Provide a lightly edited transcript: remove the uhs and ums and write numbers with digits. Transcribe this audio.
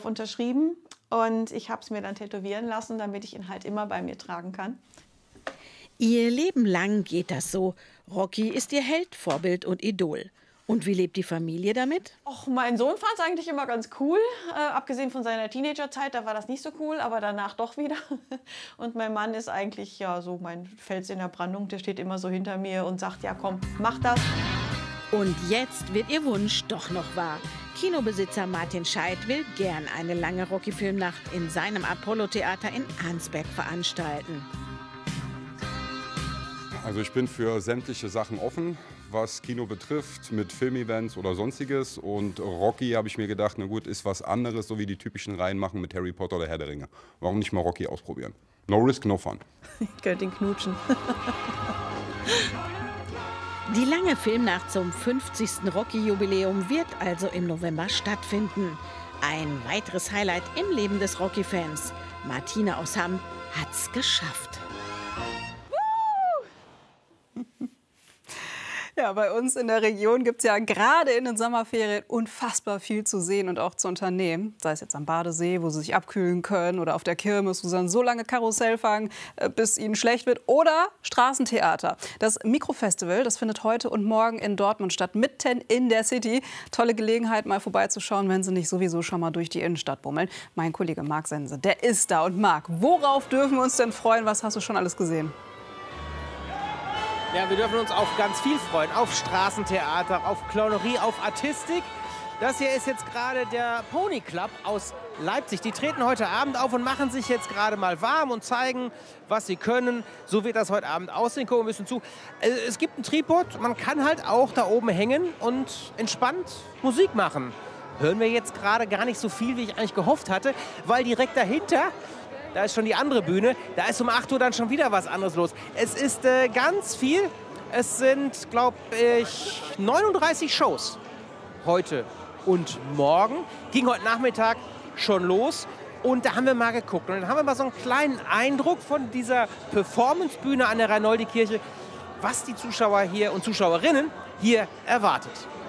Autograph unterschrieben und ich habe es mir dann tätowieren lassen, damit ich ihn halt immer bei mir tragen kann. Ihr Leben lang geht das so. Rocky ist ihr Held, Vorbild und Idol. Und wie lebt die Familie damit? Och, mein Sohn fand es eigentlich immer ganz cool. Abgesehen von seiner Teenagerzeit, da war das nicht so cool, aber danach doch wieder. Und mein Mann ist eigentlich ja so mein Fels in der Brandung. Der steht immer so hinter mir und sagt, ja komm, mach das. Und jetzt wird ihr Wunsch doch noch wahr. Kinobesitzer Martin Scheidt will gern eine lange Rocky-Filmnacht in seinem Apollo-Theater in Arnsberg veranstalten. Also ich bin für sämtliche Sachen offen, was Kino betrifft, mit Filmevents oder sonstiges. Und Rocky, habe ich mir gedacht, na gut, ist was anderes, so wie die typischen Reihen machen mit Harry Potter oder Herr der Ringe. Warum nicht mal Rocky ausprobieren? No risk, no fun. Ich könnte ihn knutschen. Die lange Filmnacht zum 50. Rocky-Jubiläum wird also im November stattfinden. Ein weiteres Highlight im Leben des Rocky-Fans. Martina aus Hamm hat's geschafft. Ja, bei uns in der Region gibt es ja gerade in den Sommerferien unfassbar viel zu sehen und auch zu unternehmen. Sei es jetzt am Badesee, wo Sie sich abkühlen können, oder auf der Kirmes, wo Sie dann so lange Karussell fahren, bis Ihnen schlecht wird, oder Straßentheater. Das Mikrofestival, das findet heute und morgen in Dortmund statt, mitten in der City. Tolle Gelegenheit, mal vorbeizuschauen, wenn Sie nicht sowieso schon mal durch die Innenstadt bummeln. Mein Kollege Marc Sense, der ist da. Und Marc, worauf dürfen wir uns denn freuen? Was hast du schon alles gesehen? Ja, wir dürfen uns auf ganz viel freuen. Auf Straßentheater, auf Clownerie, auf Artistik. Das hier ist jetzt gerade der Pony Club aus Leipzig. Die treten heute Abend auf und machen sich jetzt gerade mal warm und zeigen, was sie können. So wird das heute Abend aussehen. Gucken wir ein bisschen zu. Es gibt ein Tripod. Man kann halt auch da oben hängen und entspannt Musik machen. Hören wir jetzt gerade gar nicht so viel, wie ich eigentlich gehofft hatte, weil direkt dahinter, da ist schon die andere Bühne. Da ist um 8 Uhr dann schon wieder was anderes los. Es ist ganz viel. Es sind, glaube ich, 39 Shows heute und morgen. Ging heute Nachmittag schon los. Und da haben wir mal geguckt. Und dann haben wir mal so einen kleinen Eindruck von dieser Performancebühne an der Reinoldi-Kirche, was die Zuschauer hier und Zuschauerinnen hier erwartet.